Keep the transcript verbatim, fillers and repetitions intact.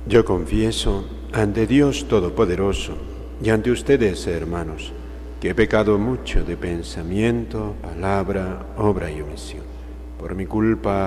Yo confieso ante Dios Todopoderoso y ante ustedes, hermanos, que he pecado mucho de pensamiento, palabra, obra y omisión. Por mi culpa